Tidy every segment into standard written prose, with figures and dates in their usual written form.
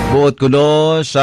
Buot kuno sa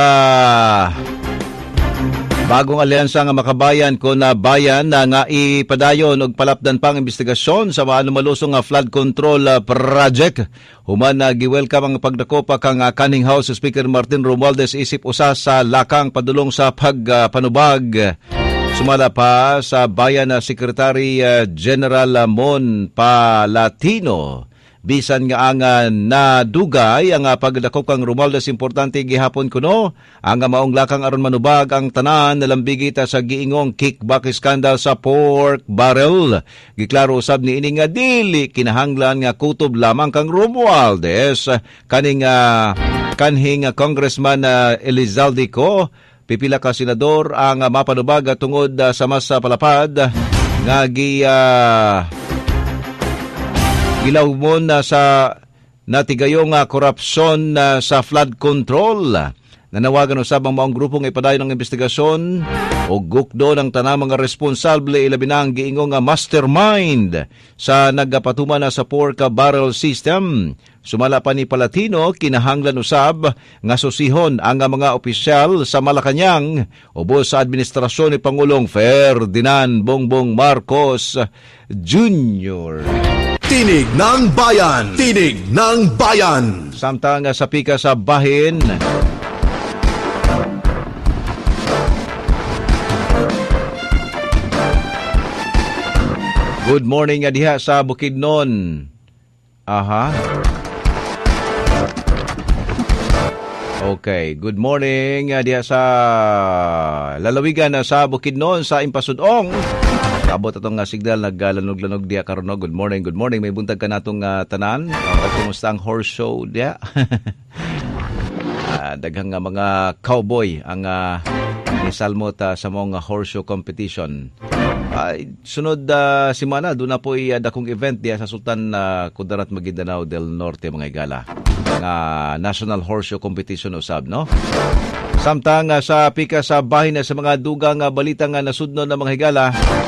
bagong alyansa nga makabayan ko na bayan na nga ipadayon og palapdan pang investigasyon sa maano malusong nga flood control project. Human na giwelcome ang pagdako pa kang Canning House Speaker Martin Romualdez isip usa sa lakang padulong sa pagpanubag. Sumala pa sa bayan na Secretary General Mon Palatino. Bisan nga ang nadugay ang pagdakop kang Romualdez importante gihapon kuno ang maong lakang aron manubag ang tanan nalambigita sa giingong kickback scandal sa pork barrel. Giklaro usab ni ini nga dili kinahanglan nga kutob lamang kang Romualdez kanhing Congressman Elizalde Co. Pipila ka senador ang mapanubag tungod sa mas palapad nga gilaw mo na sa natigayong korupsyon sa flood control. Nanawagan usab ang maong grupong ipadayon ng investigasyon o gukdo ng tanang mga responsable ilabi na ang giingong mastermind sa nagapatuman na sa pork barrel system. Sumala pa ni Palatino, kinahanglan usab nga susihon ang mga opisyal sa Malacañang ubos sa administrasyon ni Pangulong Ferdinand Bongbong Marcos Jr. Tinig ng Bayan! Tinig ng Bayan! Samtang sa pika sa bahin, good morning diha sa Bukidnon. Aha. Okay, good morning diha sa lalawigan sa Bukidnon sa Impasudong. Abot atong signal naglanog-lanog diya karon. Good morning, good morning. May buntag ka natong tanan. Kumusta ang horse show diya? Daghang mga cowboy ang nisalmot sa mga horse show competition. Sunod simana doon na po dakong event diya sa Sultan Kudarat Maguindanao del Norte mga igala. National Horse Show Competition usab, no? Samtang sa pika sa bahin sa mga dugang balitang nasudnon na mga higala,